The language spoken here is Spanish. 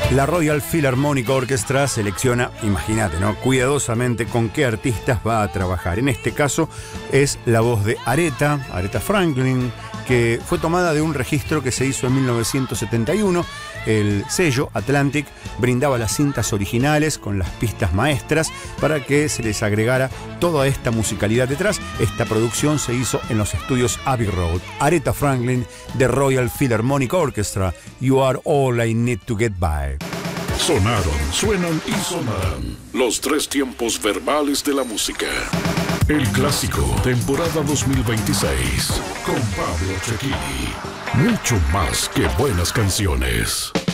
La Royal Philharmonic Orchestra selecciona, imagínate, ¿no?, cuidadosamente con qué artistas va a trabajar. En este caso es la voz de Aretha Franklin, que fue tomada de un registro que se hizo en 1971. El sello Atlantic brindaba las cintas originales con las pistas maestras para que se les agregara toda esta musicalidad detrás. Esta producción se hizo en los estudios Abbey Road. Aretha Franklin, The Royal Philharmonic Orchestra, You Are All I Need to Get By. Sonaron, suenan y sonarán los tres tiempos verbales de la música. El clásico, temporada 2026, con Pablo Cecchini. Mucho más que buenas canciones.